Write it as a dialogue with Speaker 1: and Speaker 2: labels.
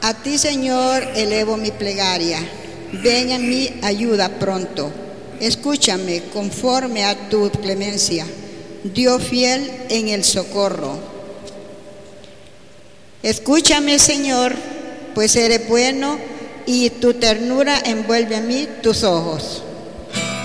Speaker 1: A ti, Señor, elevo mi plegaria. Ven en mi ayuda pronto. Escúchame conforme a tu clemencia. Dios fiel en el socorro. Escúchame, Señor, pues eres bueno y tu ternura envuelve a mí tus ojos.